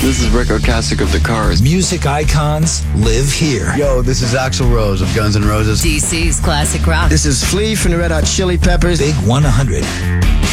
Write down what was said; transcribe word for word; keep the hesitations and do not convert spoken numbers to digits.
This is Rick Ocasek of The Cars. Music icons live here. Yo, this is Axl Rose of Guns N' Roses. D C's classic rock. This is Flea from the Red Hot Chili Peppers. Big one hundred.